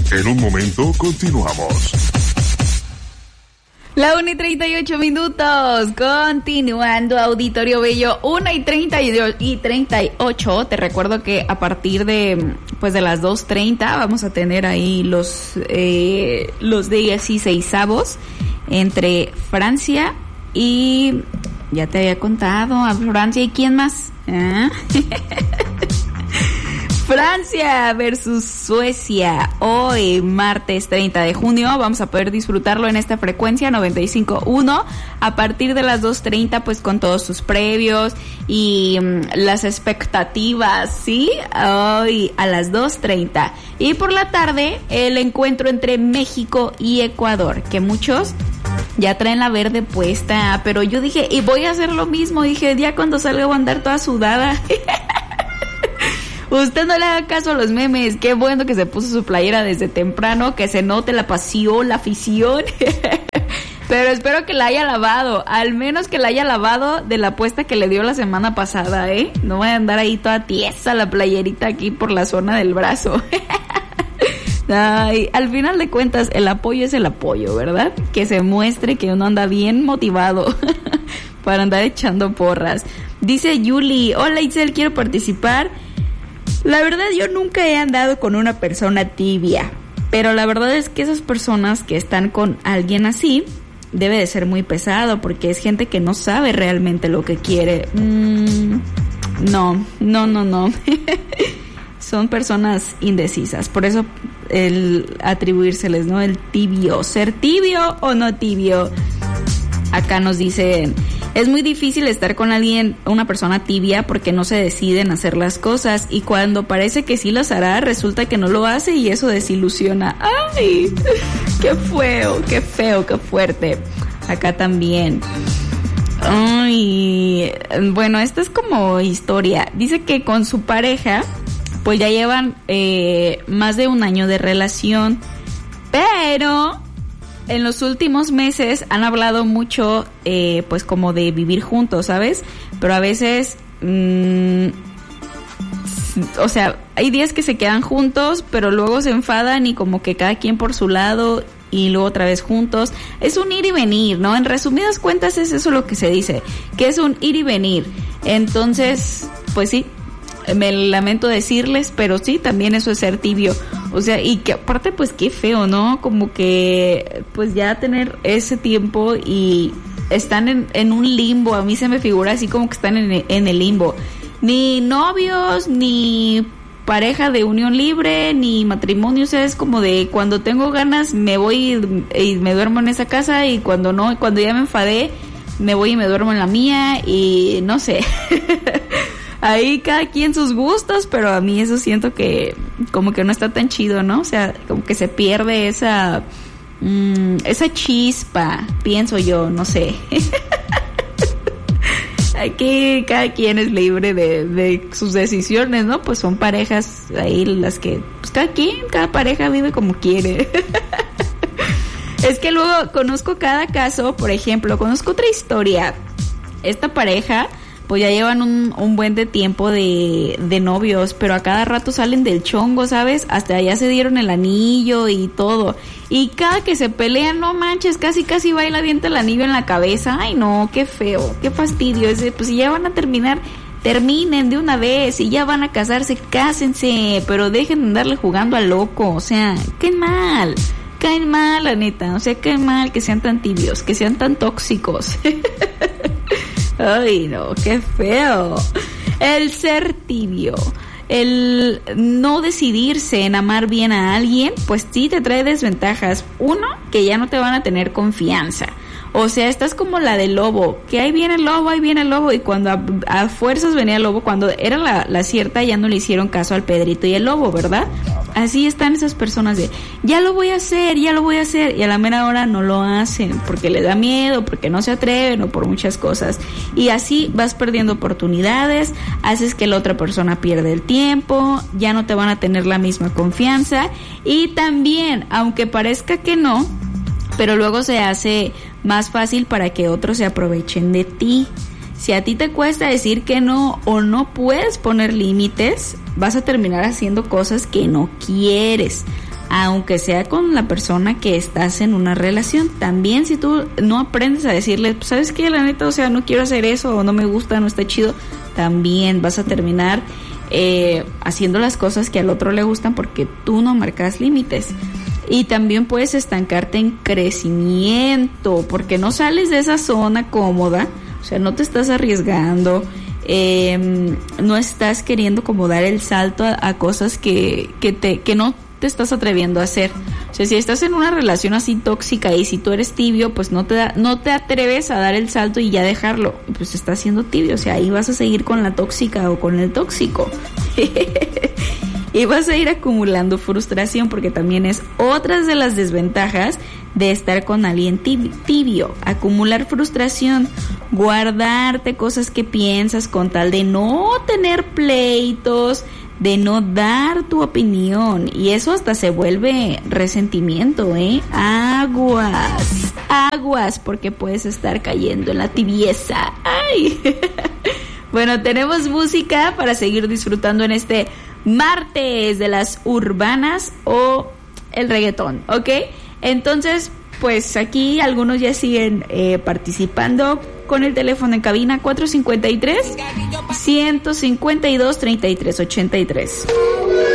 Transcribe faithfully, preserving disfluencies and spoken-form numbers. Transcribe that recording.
En un momento continuamos. La una y treinta y ocho minutos, continuando Auditorio Bello, una y treinta y treinta y ocho. Te recuerdo que a partir de pues de las dos treinta vamos a tener ahí los eh, los dieciseisavos entre Francia y, ya te había contado, a Francia y quién más, ¿eh? Francia versus Suecia, hoy martes treinta de junio, vamos a poder disfrutarlo en esta frecuencia noventa y cinco punto uno a partir de las dos treinta, pues con todos sus previos y um, las expectativas, ¿sí? Hoy a las dos treinta. Y por la tarde, el encuentro entre México y Ecuador, que muchos ya traen la verde puesta, pero yo dije, y voy a hacer lo mismo, dije, ya cuando salga voy a andar toda sudada. Usted no le haga caso a los memes, qué bueno que se puso su playera desde temprano, que se note la pasión, la afición, pero espero que la haya lavado, al menos que la haya lavado de la apuesta que le dio la semana pasada, ¿eh? No voy a andar ahí toda tiesa la playerita aquí por la zona del brazo. Ay, al final de cuentas el apoyo es el apoyo, ¿verdad? Que se muestre que uno anda bien motivado para andar echando porras. Dice Yuli, hola Itzel, quiero participar. La verdad yo nunca he andado con una persona tibia, pero la verdad es que esas personas que están con alguien así debe de ser muy pesado porque es gente que no sabe realmente lo que quiere. Mm, no, no, no, no. Son personas indecisas, por eso el atribuírseles, ¿no? El tibio, ser tibio o no tibio. Acá nos dicen, es muy difícil estar con alguien, una persona tibia, porque no se deciden hacer las cosas y cuando parece que sí las hará, resulta que no lo hace y eso desilusiona. ¡Ay! ¡Qué feo, qué feo, qué fuerte! Acá también. Ay, bueno, esta es como historia. Dice que con su pareja, pues ya llevan eh, más de un año de relación, pero en los últimos meses han hablado mucho, eh, pues como de vivir juntos, ¿sabes? Pero a veces, mmm, o sea, hay días que se quedan juntos, pero luego se enfadan y como que cada quien por su lado y luego otra vez juntos. Es un ir y venir, ¿no? En resumidas cuentas es eso lo que se dice, que es un ir y venir. Entonces, pues sí, me lamento decirles, pero sí, también eso es ser tibio. O sea, y que aparte, pues qué feo, ¿no? Como que, pues ya tener ese tiempo y están en, en un limbo. A mí se me figura así como que están en, en el limbo. Ni novios, ni pareja de unión libre, ni matrimonio. O sea, es como de cuando tengo ganas me voy y, y me duermo en esa casa, y cuando no, cuando ya me enfadé, me voy y me duermo en la mía, y no sé. Ahí cada quien sus gustos, pero a mí eso siento que como que no está tan chido, ¿no? O sea, como que se pierde esa mmm, esa chispa, pienso yo, no sé. Aquí cada quien es libre de, de sus decisiones, ¿no? Pues son parejas ahí las que, pues cada quien, cada pareja vive como quiere. Es que luego conozco cada caso, por ejemplo, conozco otra historia. Esta pareja pues ya llevan un, un buen de tiempo de, de novios, pero a cada rato salen del chongo, ¿sabes? Hasta ya se dieron el anillo y todo. Y cada que se pelean, no manches, casi casi va y le avienta el anillo en la cabeza. Ay no, qué feo, qué fastidio. Es de, pues si ya van a terminar, terminen de una vez. Si ya van a casarse, cásense, pero dejen de andarle jugando al loco. O sea, qué mal, caen mal, la neta. O sea, qué mal que sean tan tibios, que sean tan tóxicos. Ay, no, qué feo. El ser tibio, el no decidirse en amar bien a alguien, pues sí te trae desventajas. Uno, que ya no te van a tener confianza. O sea, estás como la del lobo, que ahí viene el lobo, ahí viene el lobo, y cuando a, a fuerzas venía el lobo, cuando era la, la cierta, ya no le hicieron caso al Pedrito y el lobo, ¿verdad? Así están esas personas de, ya lo voy a hacer, ya lo voy a hacer, y a la mera hora no lo hacen, porque les da miedo, porque no se atreven, o por muchas cosas. Y así vas perdiendo oportunidades, haces que la otra persona pierda el tiempo, ya no te van a tener la misma confianza, y también, aunque parezca que no, pero luego se hace más fácil para que otros se aprovechen de ti. Si a ti te cuesta decir que no o no puedes poner límites, vas a terminar haciendo cosas que no quieres. aunque sea con la persona que estás en una relación. También si tú no aprendes a decirle, pues, ¿sabes qué? La neta, o sea, no quiero hacer eso, o no me gusta, no está chido, también vas a terminar eh, haciendo las cosas que al otro le gustan porque tú no marcas límites. Y también puedes estancarte en crecimiento porque no sales de esa zona cómoda, o sea, no te estás arriesgando, eh, no estás queriendo como dar el salto a, a cosas que, que, te, que no te estás atreviendo a hacer. O sea, si estás en una relación así tóxica y si tú eres tibio, pues no te da, no te atreves a dar el salto y ya dejarlo, pues estás siendo tibio, o sea, ahí vas a seguir con la tóxica o con el tóxico. Y vas a ir acumulando frustración porque también es otra de las desventajas de estar con alguien tibio. Acumular frustración, guardarte cosas que piensas con tal de no tener pleitos, de no dar tu opinión. Y eso hasta se vuelve resentimiento, ¿eh? Aguas, aguas, porque puedes estar cayendo en la tibieza. ¡Ay! Bueno, tenemos música para seguir disfrutando en este martes de las urbanas o el reggaetón, ¿ok? Entonces, pues aquí algunos ya siguen eh, participando con el teléfono en cabina cuatro cinco tres, uno cinco dos, tres tres ocho tres.